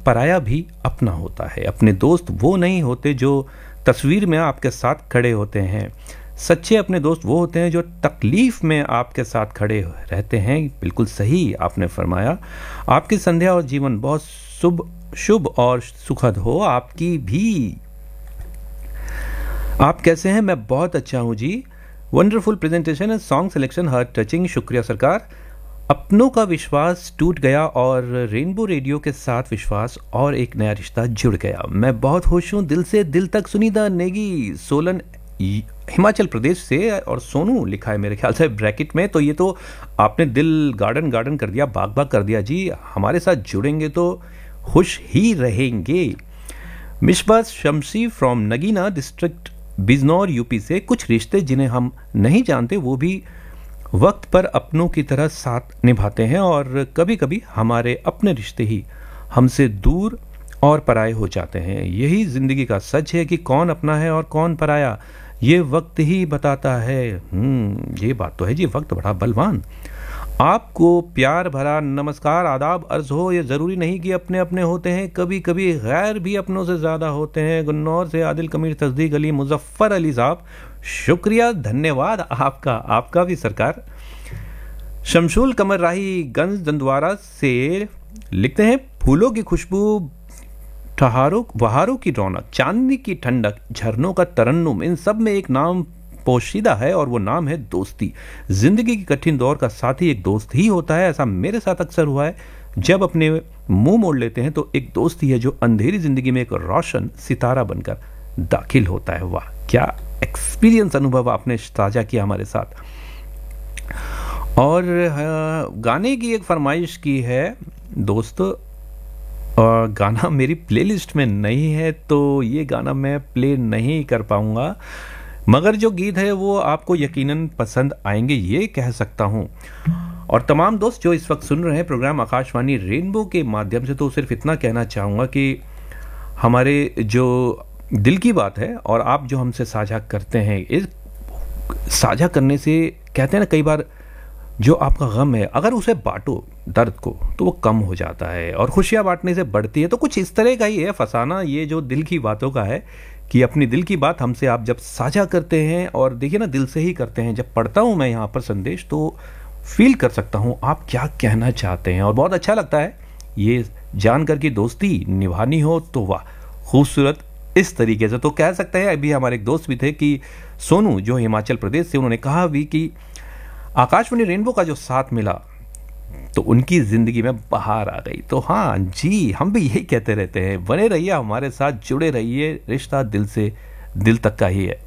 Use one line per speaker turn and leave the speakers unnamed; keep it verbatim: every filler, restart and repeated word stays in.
पराया भी अपना होता है। अपने दोस्त वो नहीं होते जो तस्वीर में आपके साथ खड़े होते हैं। सच्चे अपने दोस्त वो होते हैं जो तकलीफ में आपके साथ खड़े रहते हैं। बिल्कुल सही आपने फरमाया। आपकी संध्या और जीवन बहुत शुभ शुभ और सुखद हो। आपकी भी। आप कैसे हैं? मैं बहुत अच्छा हूँ जी। Wonderful presentation and song selection, heart touching. शुक्रिया सरकार। अपनों का विश्वास टूट गया और रेनबो रेडियो के साथ विश्वास और एक नया रिश्ता जुड़ गया। मैं बहुत खुश हूँ दिल से दिल तक। सुनीता नेगी, सोलन हिमाचल प्रदेश से। और सोनू लिखा है मेरे ख्याल से ब्रैकेट में। तो ये तो आपने दिल गार्डन गार्डन कर दिया, बाग बाग कर दिया जी। हमारे साथ जुड़ेंगे तो खुश ही रहेंगे। मिशबा शमसी from Nagina district, Bijnor, UP से। कुछ रिश्ते जिन्हें हम नहीं जानते वो भी वक्त पर अपनों की तरह साथ निभाते हैं और कभी कभी हमारे अपने रिश्ते ही हमसे दूर और पराये हो जाते हैं। यही जिंदगी का सच है कि कौन अपना है और कौन पराया, ये वक्त ही बताता है। हम्म ये बात तो है जी, वक्त बड़ा बलवान। आपको प्यार भरा नमस्कार आदाब अर्ज हो। ये ज़रूरी नहीं कि अपने अपने होते हैं, कभी कभी गैर भी अपनों से ज़्यादा होते हैं। गुन्नौर से आदिल कमीर, तस्दीक अली, मुजफ्फर अली साहब, शुक्रिया, धन्यवाद आपका आपका भी सरकार। शमशुल कमर राही गंज दंदवारा से लिखते हैं, फूलों की खुशबू, ठहारों बहारों की रौनक, चांदनी की ठंडक, झरनों का तरन्नुम, इन सब में एक नाम पोशीदा है और वो नाम है दोस्ती। जिंदगी के कठिन दौर का साथी एक दोस्त ही होता है। ऐसा मेरे साथ अक्सर हुआ है। जब अपने मुंह मोड़ लेते हैं तो एक दोस्त ही है जो अंधेरी जिंदगी में एक रोशन सितारा बनकर दाखिल होता है। वाह, क्या एक्सपीरियंस, अनुभव आपने साझा किया हमारे साथ। और गाने की एक फरमाइश की है दोस्तों। गाना मेरी प्लेलिस्ट में नहीं है तो ये गाना मैं प्ले नहीं कर पाऊंगा, मगर जो गीत है वो आपको यकीनन पसंद आएंगे, ये कह सकता हूँ। और तमाम दोस्त जो इस वक्त सुन रहे हैं प्रोग्राम आकाशवाणी रेनबो के माध्यम से, तो सिर्फ इतना कहना चाहूँगा कि हमारे जो दिल की बात है और आप जो हमसे साझा करते हैं, इस साझा करने से कहते हैं ना, कई बार जो आपका गम है अगर उसे बांटो दर्द को तो वो कम हो जाता है और खुशियाँ बांटने से बढ़ती है। तो कुछ इस तरह का ही है फसाना, ये जो दिल की बातों का है कि अपनी दिल की बात हमसे आप जब साझा करते हैं, और देखिए ना, दिल से ही करते हैं। जब पढ़ता हूँ मैं यहाँ पर संदेश तो फील कर सकता हूँ आप क्या कहना चाहते हैं और बहुत अच्छा लगता है ये जानकर कि दोस्ती निभानी हो तो वाह, खूबसूरत इस तरीके से। तो कह सकते हैं, अभी हमारे एक दोस्त भी थे कि सोनू जो हिमाचल प्रदेश से, उन्होंने कहा भी कि आकाशवाणी रेनबो का जो साथ मिला तो उनकी जिंदगी में बहार आ गई। तो हाँ जी, हम भी यही कहते रहते हैं, बने रहिए हमारे साथ, जुड़े रहिए, रिश्ता दिल से दिल तक का ही है।